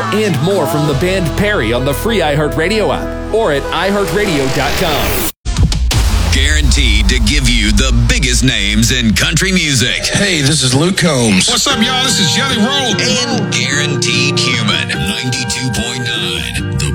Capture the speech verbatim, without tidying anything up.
and more from the band Perry on the free iHeartRadio app or at i heart radio dot com. Guaranteed to give you the biggest names in country music. Hey, this is Luke Combs. What's up, y'all? This is Jelly Roll. And guaranteed human. ninety-two point nine